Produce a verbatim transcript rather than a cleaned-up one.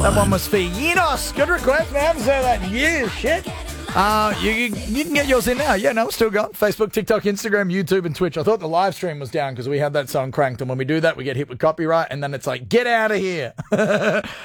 That one was for Yinos. Good request, man. I haven't said that in years. Shit. Uh, you, you you can get yours in now. Yeah, no, still got Facebook, TikTok, Instagram, YouTube, and Twitch. I thought the live stream was down because we had that song cranked, and when we do that, we get hit with copyright, and then it's like, get out of here.